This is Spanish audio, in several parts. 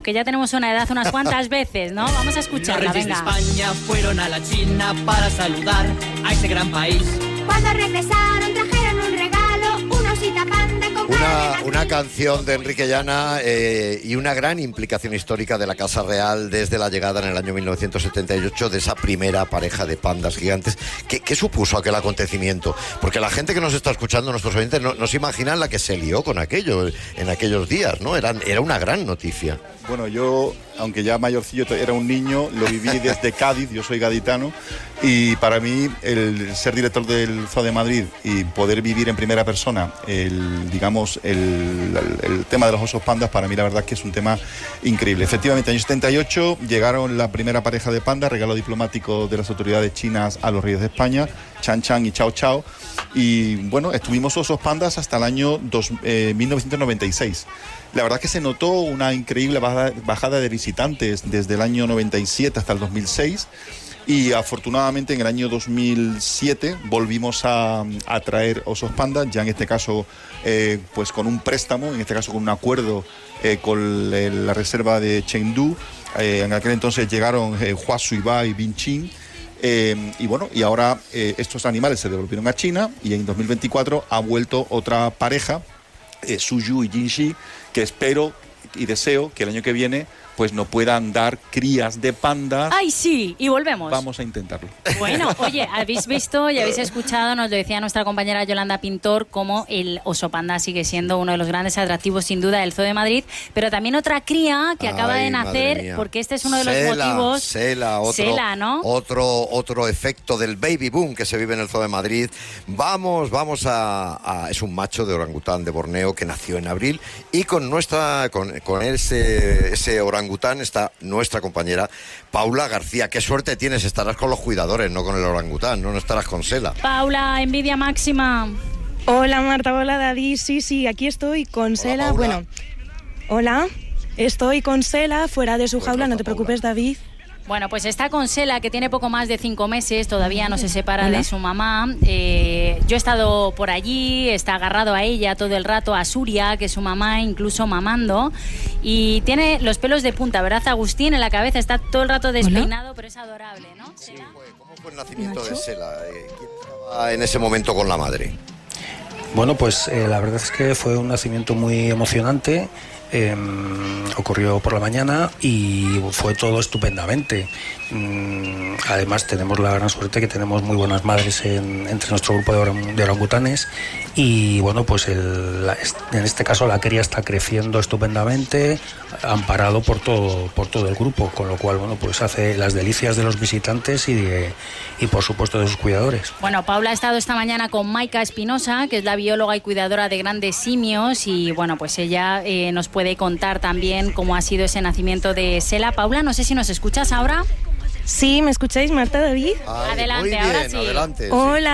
que ya tenemos una edad unas cuantas veces, ¿no? Vamos a escucharla, venga. Los reyes de España fueron a la China para saludar a ese gran país. Cuando regresaron trajeron un regalo, un osita panda con Una canción de Enrique Llana y una gran implicación histórica de la Casa Real desde la llegada en el año 1978 de esa primera pareja de pandas gigantes. ¿Qué supuso aquel acontecimiento? Porque la gente que nos está escuchando, nuestros oyentes, no se imaginan la que se lió con aquello en aquellos días, ¿no? Era una gran noticia. Bueno, yo, aunque ya mayorcillo, era un niño, lo viví desde Cádiz, yo soy gaditano, y para mí el ser director del Zoo de Madrid y poder vivir en primera persona el tema de los osos pandas, para mí la verdad es que es un tema increíble. Efectivamente, en el año 78 llegaron la primera pareja de pandas, regalo diplomático de las autoridades chinas a los reyes de España, Chan Chan y Chao Chao, y bueno, estuvimos osos pandas hasta el año 1996. La verdad es que se notó una increíble bajada de visitantes desde el año 97 hasta el 2006 y afortunadamente en el año 2007 volvimos a traer osos pandas, ya en este caso pues con un préstamo, en este caso con un acuerdo con la reserva de Chengdu. En aquel entonces llegaron Hua Suiba y Binqing. Y bueno, y ahora estos animales se devolvieron a China y en 2024 ha vuelto otra pareja, Suyu y Jinxi, que espero y deseo que el año que viene pues nos puedan dar crías de pandas. ¡Ay, sí! Y volvemos. Vamos a intentarlo. Bueno, oye, habéis visto y habéis escuchado, nos lo decía nuestra compañera Yolanda Pintor, cómo el oso panda sigue siendo uno de los grandes atractivos, sin duda, del Zoo de Madrid, pero también otra cría que acaba de nacer, porque este es uno de los motivos... Sela, ¿no? Otro efecto del baby boom que se vive en el Zoo de Madrid. Vamos a es un macho de orangután de Borneo que nació en abril y con ese orangután está nuestra compañera Paula García. Qué suerte tienes, estarás con los cuidadores, no con el orangután, no estarás con Sela. Paula, envidia máxima. Hola Marta, hola David, sí, aquí estoy con Sela. Bueno, hola, estoy con Sela fuera de su jaula, no te preocupes David. Bueno, pues está con Sela, que tiene poco más de 5 meses, todavía no se separa de su mamá. Yo he estado por allí, está agarrado a ella todo el rato, a Suria, que es su mamá, incluso mamando. Y tiene los pelos de punta, ¿verdad, Agustín? En la cabeza está todo el rato despeinado, pero es adorable, ¿no? Sí, ¿cómo fue el nacimiento de Sela? ¿Quién estaba en ese momento con la madre? Bueno, pues la verdad es que fue un nacimiento muy emocionante. Ocurrió por la mañana y fue todo estupendamente. Además tenemos la gran suerte que tenemos muy buenas madres entre nuestro grupo de orangutanes y bueno, pues en este caso la cría está creciendo estupendamente, amparado por todo el grupo, con lo cual bueno, pues hace las delicias de los visitantes y por supuesto de sus cuidadores. Bueno, Paula ha estado esta mañana con Maika Espinosa, que es la bióloga y cuidadora de grandes simios, y bueno, pues ella nos puede contar también cómo ha sido ese nacimiento de Sela. Paula, no sé si nos escuchas ahora. Sí, ¿me escucháis, Marta, David? Adelante, muy bien, ahora sí. Adelante,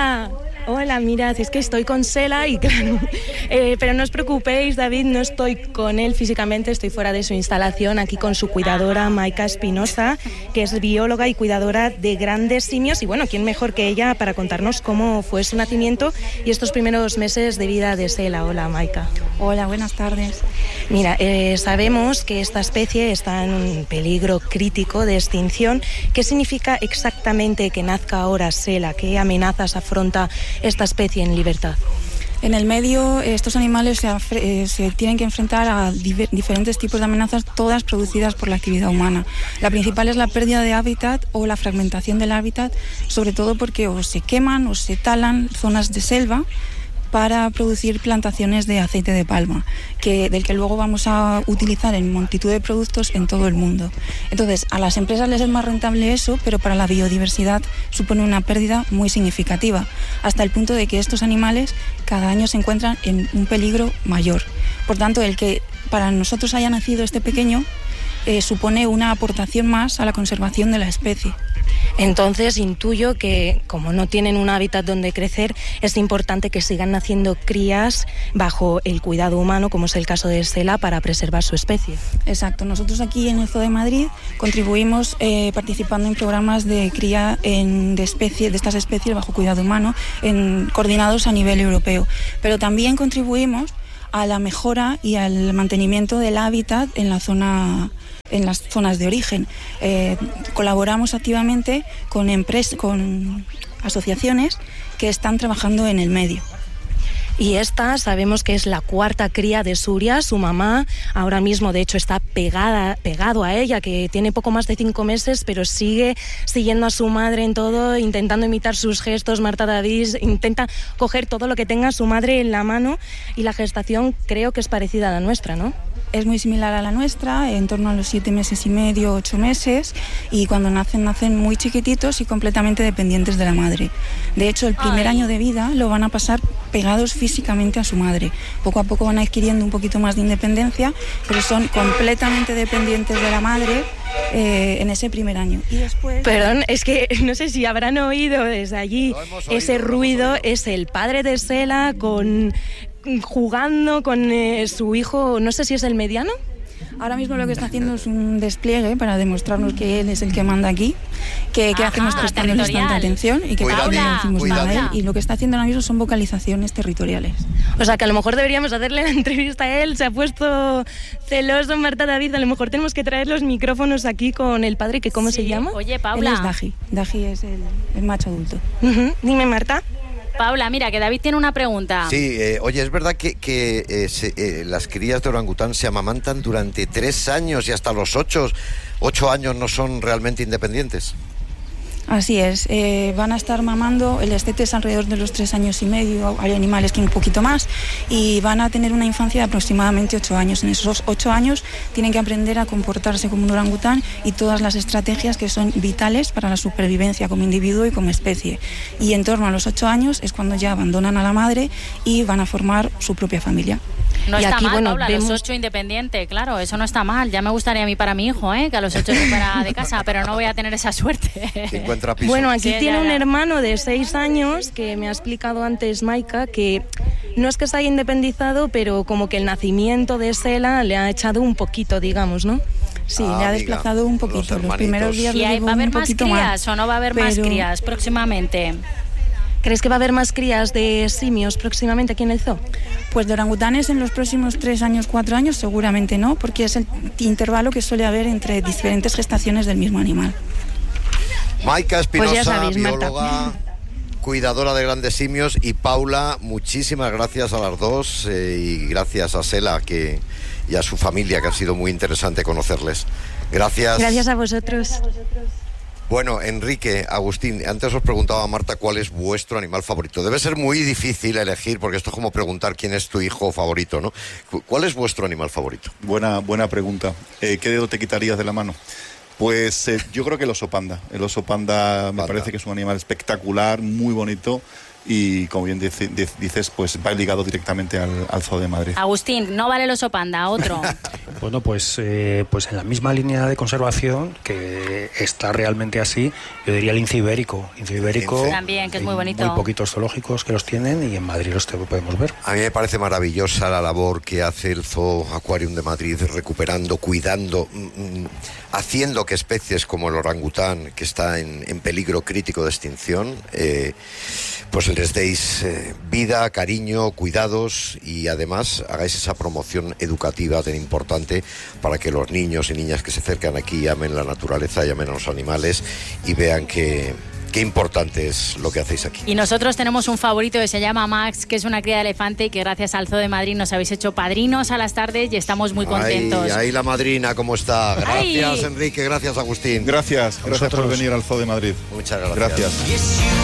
Hola, mirad, es que estoy con Sela y claro, pero no os preocupéis, David, no estoy con él físicamente, estoy fuera de su instalación, aquí con su cuidadora, Maika Espinosa, que es bióloga y cuidadora de grandes simios, y bueno, ¿quién mejor que ella para contarnos cómo fue su nacimiento y estos primeros meses de vida de Sela? Hola, Maika. Hola, buenas tardes. Mira, sabemos que esta especie está en peligro crítico de extinción. ¿Qué significa exactamente que nazca ahora Sela? ¿Qué amenazas afronta esta especie en libertad? En el medio, estos animales se tienen que enfrentar a diferentes tipos de amenazas, todas producidas por la actividad humana. La principal es la pérdida de hábitat o la fragmentación del hábitat, sobre todo porque o se queman o se talan zonas de selva para producir plantaciones de aceite de palma, del que luego vamos a utilizar en multitud de productos en todo el mundo. Entonces, a las empresas les es más rentable eso, pero para la biodiversidad supone una pérdida muy significativa, hasta el punto de que estos animales cada año se encuentran en un peligro mayor. Por tanto, el que para nosotros haya nacido este pequeño supone una aportación más a la conservación de la especie. Entonces intuyo que como no tienen un hábitat donde crecer, es importante que sigan naciendo crías bajo el cuidado humano, como es el caso de Sela, para preservar su especie. Exacto, nosotros aquí en el Zoo de Madrid contribuimos participando en programas de cría de estas especies bajo cuidado humano, coordinados a nivel europeo, pero también contribuimos a la mejora y al mantenimiento del hábitat en la zona en las zonas de origen. Colaboramos activamente con asociaciones que están trabajando en el medio. Y esta sabemos que es la cuarta cría de Suria. Su mamá ahora mismo, de hecho, está pegado a ella, que tiene poco más de 5 meses, pero sigue siguiendo a su madre en todo, intentando imitar sus gestos. Marta David intenta coger todo lo que tenga su madre en la mano, y la gestación creo que es parecida a la nuestra, ¿no? Es muy similar a la nuestra, en torno a los 7 meses y medio, 8 meses, y cuando nacen muy chiquititos y completamente dependientes de la madre. De hecho, el primer año de vida lo van a pasar pegados físicamente a su madre. Poco a poco van adquiriendo un poquito más de independencia, pero son completamente dependientes de la madre en ese primer año. Y después... Perdón, es que no sé si habrán oído desde allí ese ruido. Es el padre de Sela jugando con su hijo, no sé si es el mediano. Ahora mismo lo que está haciendo es un despliegue para demostrarnos que él es el que manda aquí, que hacemos prestándoles tanta atención y que no decimos nada a él. Y lo que está haciendo ahora mismo son vocalizaciones territoriales. O sea que a lo mejor deberíamos hacerle la entrevista a él. Se ha puesto celoso Marta David. A lo mejor tenemos que traer los micrófonos aquí con el padre, que ¿cómo se llama? Oye, Paula. Él es Daji. Daji es el macho adulto. Dime, Marta. Paula, mira, que David tiene una pregunta. Sí, oye, ¿es verdad que las crías de orangután se amamantan durante 3 años y hasta los 8 años no son realmente independientes? Así es, van a estar mamando, el destete es alrededor de los 3 años y medio, hay animales que un poquito más, y van a tener una infancia de aproximadamente 8 años. En esos 8 años tienen que aprender a comportarse como un orangután y todas las estrategias que son vitales para la supervivencia como individuo y como especie. Y en torno a los 8 años es cuando ya abandonan a la madre y van a formar su propia familia. No y está aquí, mal, bueno, Paula, vemos... los 8 independiente, claro, eso no está mal. Ya me gustaría a mí para mi hijo, que a los 8 se fuera de casa, pero no voy a tener esa suerte. Bueno, aquí Sí, tiene ya. un hermano de 6 años que me ha explicado antes Maika, que no es que se haya independizado, pero como que el nacimiento de Sela le ha echado un poquito, digamos, ¿no? Sí, le ha desplazado un poquito. Los primeros días ¿Y va a haber más crías o no va a haber más crías próximamente? ¿Crees que va a haber más crías de simios próximamente aquí en el zoo? Pues de orangutanes en los próximos 3 años, 4 años seguramente no, porque es el intervalo que suele haber entre diferentes gestaciones del mismo animal. Maika Espinosa, Pues ya sabéis, bióloga, cuidadora de grandes simios, y Paula, muchísimas gracias a las dos y gracias a Sela y a su familia, que ha sido muy interesante conocerles. Gracias. Gracias a vosotros. Bueno, Enrique, Agustín, antes os preguntaba a Marta cuál es vuestro animal favorito. Debe ser muy difícil elegir, porque esto es como preguntar quién es tu hijo favorito, ¿no? ¿Cuál es vuestro animal favorito? Buena pregunta. ¿Qué dedo te quitarías de la mano? Pues yo creo que el oso panda. El oso panda me parece que es un animal espectacular, muy bonito. Y como bien dices, pues va ligado directamente al Zoo de Madrid. Agustín, no vale el oso panda, otro. Bueno, pues en la misma línea de conservación, que está realmente así, yo diría el lince ibérico. Lince ibérico también, que es muy bonito. Muy poquitos zoológicos que los tienen y en Madrid los podemos ver. A mí me parece maravillosa la labor que hace el Zoo Aquarium de Madrid, recuperando, cuidando, haciendo que especies como el orangután, que está en peligro crítico de extinción, pues les deis vida, cariño, cuidados, y además hagáis esa promoción educativa tan importante para que los niños y niñas que se acercan aquí amen la naturaleza, amen a los animales y vean qué importante es lo que hacéis aquí. Y nosotros tenemos un favorito que se llama Max, que es una cría de elefante y que gracias al Zoo de Madrid nos habéis hecho padrinos a las tardes y estamos muy contentos. Ahí la madrina, ¿cómo está? Gracias, Ay. Enrique, gracias, Agustín. Gracias por venir al Zoo de Madrid. Muchas gracias. Gracias.